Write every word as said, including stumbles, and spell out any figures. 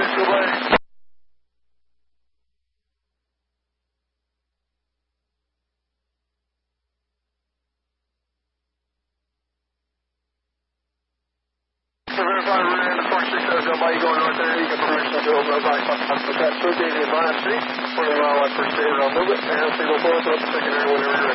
goodbye. To verify we're in the four six zero, go by, you going north there, you can permission to open up by okay, so David, Bonnet Street, twenty mile west first state, I'll move it, and single forward, so it's secondary, whenever you're ready.